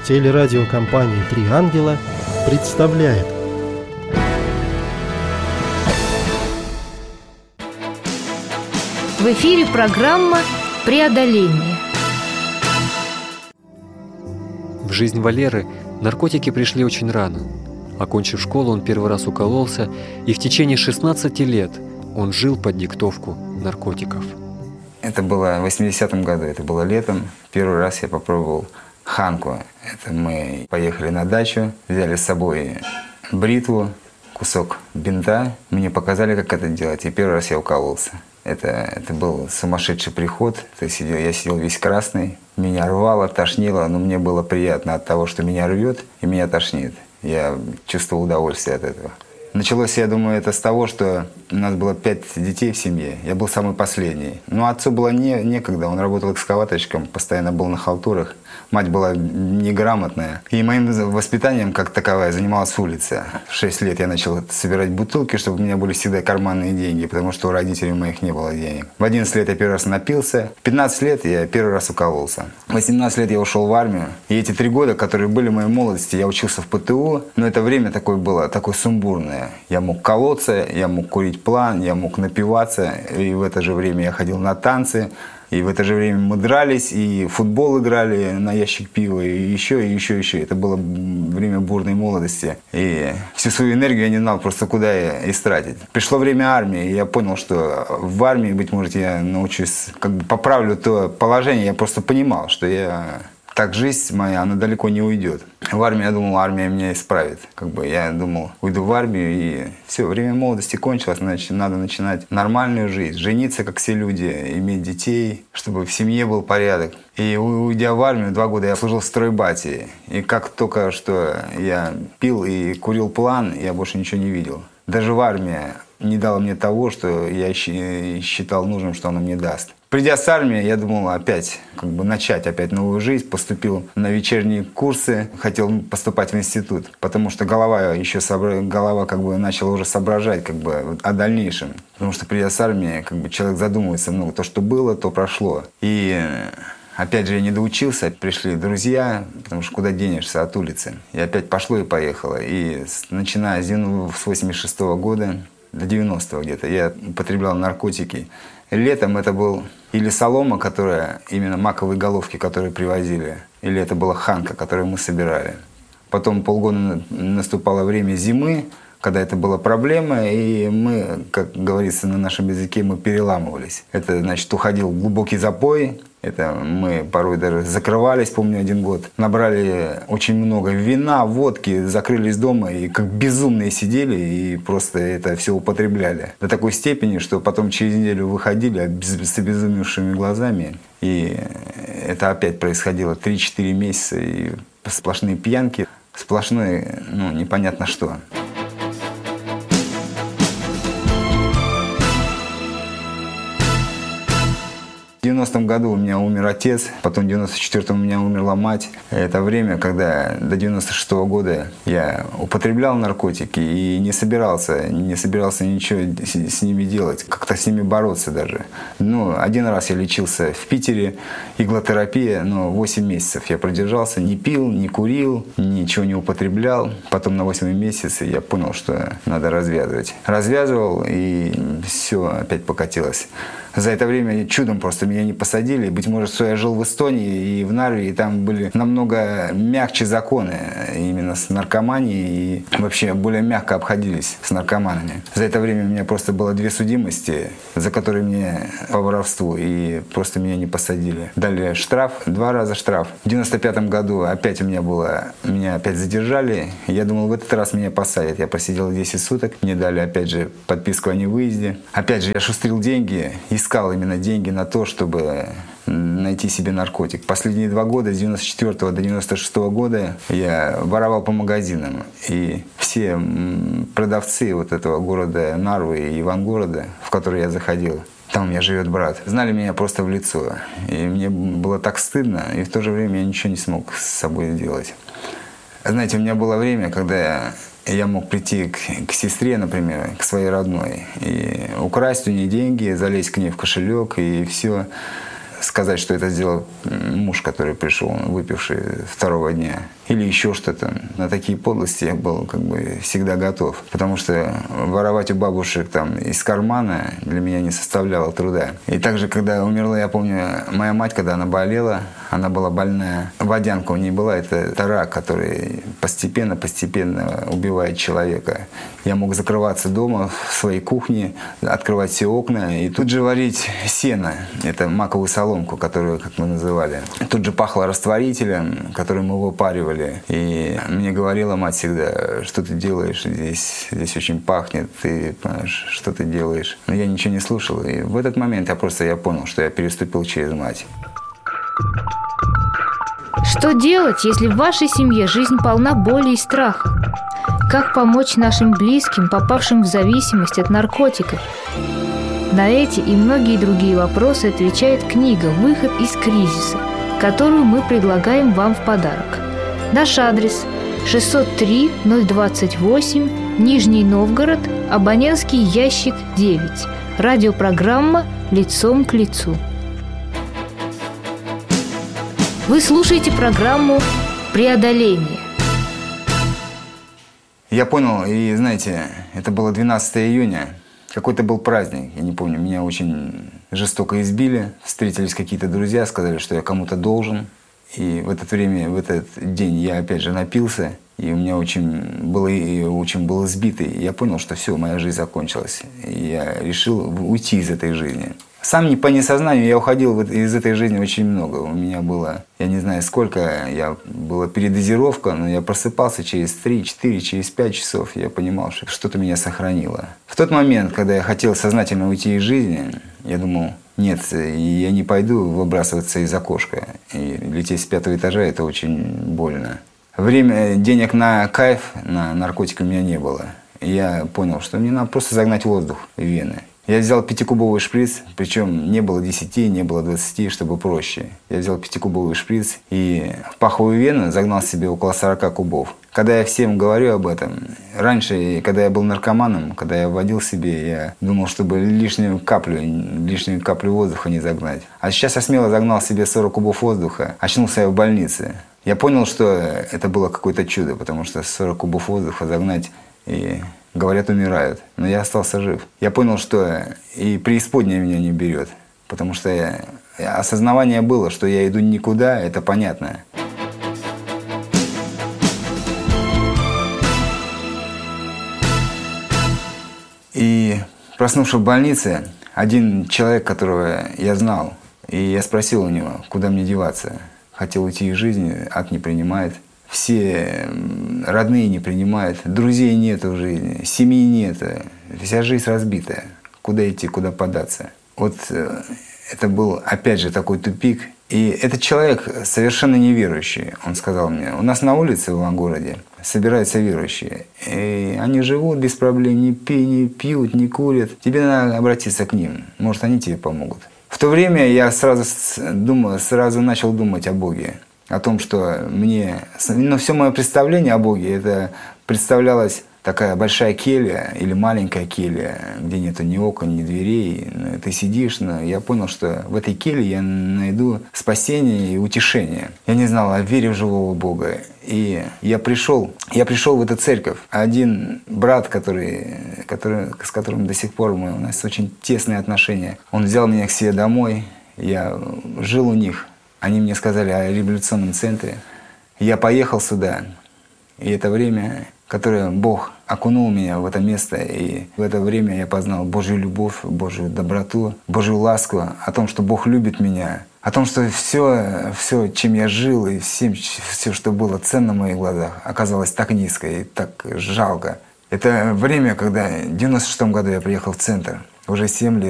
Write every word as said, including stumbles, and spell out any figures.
Телерадиокомпания «Три ангела» представляет. В эфире программа «Преодоление». В жизнь Валеры наркотики пришли очень рано. Окончив школу, он первый раз укололся, и в течение шестнадцати лет он жил под диктовку наркотиков. Это было в восьмидесятом году, это было летом. Первый раз я попробовал ханку. Это мы поехали на дачу, взяли с собой бритву, кусок бинта. Мне показали, как это делать, и первый раз я укололся. Это, это был сумасшедший приход. Я сидел, я сидел весь красный, меня рвало, тошнило, но мне было приятно от того, что меня рвет и меня тошнит. Я чувствовал удовольствие от этого. Началось, я думаю, это с того, что у нас было пять детей в семье. Я был самый последний. Но отцу было не, некогда. Он работал экскаваторщиком, постоянно был на халтурах. Мать была неграмотная. И моим воспитанием, как таковая, занималась улица. В шесть лет я начал собирать бутылки, чтобы у меня были всегда карманные деньги, потому что у родителей моих не было денег. В одиннадцать лет я первый раз напился. В пятнадцать лет я первый раз укололся. В восемнадцать лет я ушел в армию. И эти три года, которые были в моей молодости, я учился в ПТУ. Но это время такое было, такое сумбурное. Я мог колоться, я мог курить план, я мог напиваться. И в это же время я ходил на танцы. И в это же время мы дрались, и футбол играли на ящик пива, и еще, и еще, и еще. Это было время бурной молодости. И всю свою энергию я не знал просто, куда я истратить. Пришло время армии, и я понял, что в армии, быть может, я научусь, как бы поправлю то положение. Я просто понимал, что я... Так жизнь моя, она далеко не уйдет. В армии я думал, армия меня исправит. Как бы я думал, уйду в армию, и все, время молодости кончилось, значит, надо начинать нормальную жизнь. Жениться, как все люди, иметь детей, чтобы в семье был порядок. И уйдя в армию, два года я служил в стройбате. И как только что я пил и курил план, я больше ничего не видел. Даже в армии не дала мне того, что я считал нужным, что она мне даст. Придя с армии, я думал опять как бы начать опять новую жизнь. Поступил на вечерние курсы, хотел поступать в институт, потому что голова еще собра... голова как бы начала уже соображать как бы о дальнейшем. Потому что придя с армии, как бы человек задумывается, ну то, что было, то прошло. И опять же я не доучился, пришли друзья, потому что куда денешься от улицы. И опять пошло и поехало. И начиная с восемьдесят шестого года до девяностого где-то я употреблял наркотики. Летом это был или солома, которая, именно маковые головки, которые привозили, или это была ханка, которую мы собирали. Потом полгода наступало время зимы, когда это была проблема, и мы, как говорится на нашем языке, мы переламывались. Это, значит, уходил глубокий запой. Это мы порой даже закрывались, помню, один год. Набрали очень много вина, водки, закрылись дома и как безумные сидели и просто это все употребляли. До такой степени, что потом через неделю выходили с обезумевшими глазами. И это опять происходило три-четыре месяца. И сплошные пьянки, сплошной, ну, непонятно что. В девяностом году у меня умер отец, потом в девяносто четвёртом у меня умерла мать. Это время, когда до девяносто шестого года я употреблял наркотики и не собирался, не собирался ничего с ними делать, как-то с ними бороться даже. Ну, один раз я лечился в Питере, иглотерапия, но восемь месяцев я продержался, не пил, не курил, ничего не употреблял. Потом на восьмом месяце я понял, что надо развязывать. Развязывал, и все опять покатилось. За это время чудом просто меня не посадили. Быть может, что я жил в Эстонии и в Нарве, и там были намного мягче законы именно с наркоманией, и вообще более мягко обходились с наркоманами. За это время у меня просто было две судимости, за которые мне по воровству, и просто меня не посадили. Дали штраф, два раза штраф. В девяносто пятом году опять у меня было, меня опять задержали. Я думал, в этот раз меня посадят. Я просидел десять суток, мне дали опять же подписку о невыезде. Опять же я шустрил деньги, искал именно деньги на то, чтобы найти себе наркотик. Последние два года, с девяносто четвёртого до девяносто шестого года, я воровал по магазинам. И все продавцы вот этого города Нарвы и Ивангорода, в который я заходил, там у меня живет брат, знали меня просто в лицо. И мне было так стыдно, и в то же время я ничего не смог с собой сделать. Знаете, у меня было время, когда я Я мог прийти к, к сестре, например, к своей родной, и украсть у нее деньги, залезть к ней в кошелек, и все. сказать, что это сделал муж, который пришел, выпивший второго дня, или еще что-то. На такие подлости я был как бы всегда готов, потому что воровать у бабушек там из кармана для меня не составляло труда. И также, когда умерла, я помню, моя мать, когда она болела, она была больная, водянка у нее была, это, это рак, который постепенно-постепенно убивает человека. Я мог закрываться дома в своей кухне, открывать все окна и тут же варить сено, это маковую соломку, которую, как мы называли. Тут же пахло растворителем, который мы выпаривали. И мне говорила мать всегда, что ты делаешь здесь, здесь очень пахнет, ты понимаешь, что ты делаешь. Но я ничего не слушал. И в этот момент я просто я понял, что я переступил через мать. Что делать, если в вашей семье жизнь полна боли и страха? Как помочь нашим близким, попавшим в зависимость от наркотиков? На эти и многие другие вопросы отвечает книга «Выход из кризиса», которую мы предлагаем вам в подарок. Наш адрес – шестьсот три ноль двадцать восемь, Нижний Новгород, абонентский ящик девять. Радиопрограмма «Лицом к лицу». Вы слушаете программу «Преодоление». Я понял, и знаете, это было двенадцатого июня. Какой-то был праздник, я не помню, меня очень жестоко избили. Встретились какие-то друзья, сказали, что я кому-то должен. И в это время, в этот день я опять же напился, и у меня очень было, и очень был избитый. И я понял, что все, моя жизнь закончилась. И я решил уйти из этой жизни. Сам не по несознанию я уходил из этой жизни очень много. У меня было, я не знаю сколько, я была передозировка, но я просыпался через три-четыре, через пять часов. Я понимал, что что-то меня сохранило. В тот момент, когда я хотел сознательно уйти из жизни, я думал, нет, я не пойду выбрасываться из окошка. И лететь с пятого этажа – это очень больно. Время, денег на кайф, на наркотики у меня не было. И я понял, что мне надо просто загнать воздух в вены. Я взял пятикубовый шприц, причем не было десяти, не было двадцати, чтобы проще. Я взял пятикубовый шприц и в паховую вену загнал себе около сорока кубов. Когда я всем говорю об этом, раньше, когда я был наркоманом, когда я вводил себе, я думал, чтобы лишнюю каплю, лишнюю каплю воздуха не загнать. А сейчас я смело загнал себе сорок кубов воздуха, очнулся я в больнице. Я понял, что это было какое-то чудо, потому что сорок кубов воздуха загнать и... Говорят, умирают, но я остался жив. Я понял, что и преисподняя меня не берет, потому что я, осознавание было, что я иду никуда, это понятно. И проснувшись в больнице, один человек, которого я знал, и я спросил у него, куда мне деваться. Хотел уйти из жизни, ад не принимает. Все родные не принимают, друзей нет в жизни, семьи нет, вся жизнь разбита. Куда идти, куда податься? Вот это был опять же такой тупик. И этот человек совершенно неверующий. Он сказал мне, у нас на улице в Ивангороде собираются верующие. И они живут без проблем, не, пи, не пьют, не курят. Тебе надо обратиться к ним, может они тебе помогут. В то время я сразу, думал, сразу начал думать о Боге. О том, что мне... Ну, все мое представление о Боге, это представлялась такая большая келья или маленькая келья, где нету ни окон, ни дверей. Ты сидишь, но я понял, что в этой келье я найду спасение и утешение. Я не знал о вере в живого Бога. И я пришел, я пришел в эту церковь. Один брат, который, который, с которым до сих пор мы, у нас очень тесные отношения, он взял меня к себе домой, я жил у них. Они мне сказали о революционном центре. Я поехал сюда. И это время, которое Бог окунул меня в это место. И в это время я познал Божью любовь, Божью доброту, Божью ласку. О том, что Бог любит меня. О том, что все, все чем я жил, и всем, все, что было ценно в моих глазах, оказалось так низко и так жалко. Это время, когда в девяносто шестом году я приехал в центр. Уже семь лет.